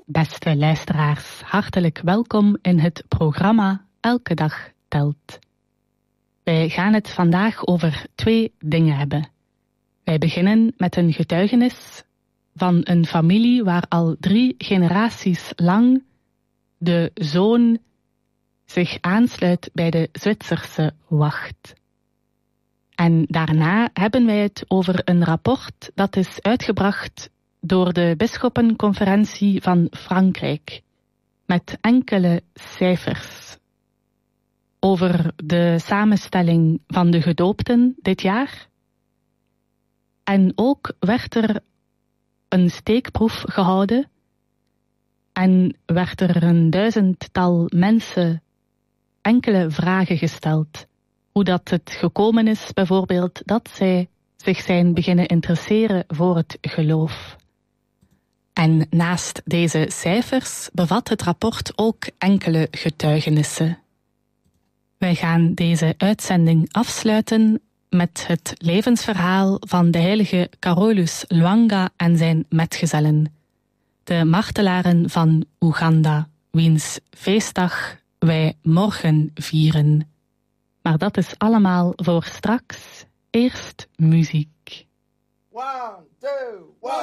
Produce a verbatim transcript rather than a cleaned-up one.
Beste luisteraars, hartelijk welkom in het programma Elke Dag Telt. Wij gaan het vandaag over twee dingen hebben. Wij beginnen met een getuigenis van een familie waar al drie generaties lang de zoon zich aansluit bij de Zwitserse wacht. En daarna hebben wij het over een rapport dat is uitgebracht door de bisschoppenconferentie van Frankrijk, met enkele cijfers over de samenstelling van de gedoopten dit jaar. En ook werd er een steekproef gehouden en werd er een duizendtal mensen enkele vragen gesteld. Hoe dat het gekomen is, bijvoorbeeld, dat zij zich zijn beginnen interesseren voor het geloof. En naast deze cijfers bevat het rapport ook enkele getuigenissen. Wij gaan deze uitzending afsluiten met het levensverhaal van de heilige Carolus Lwanga en zijn metgezellen, de martelaren van Oeganda, wiens feestdag wij morgen vieren. Maar dat is allemaal voor straks. Eerst muziek. One, two, one.